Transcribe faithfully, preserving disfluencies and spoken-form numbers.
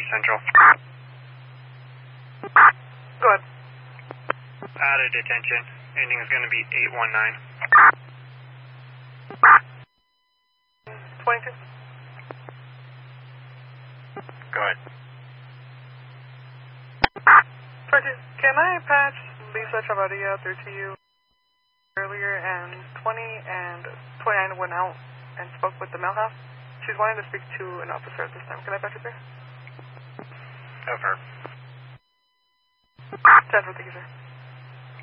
Central. Go ahead. Out of detention. Ending is going to be eight one nine. twenty-two. Go ahead. twenty-two. Can I patch Lisa Chavarria through to you earlier, and twenty and twenty-nine went out and spoke with the mail house? She's wanting to speak to an officer at this time. Can I patch her there? Over. ten, thank you, sir.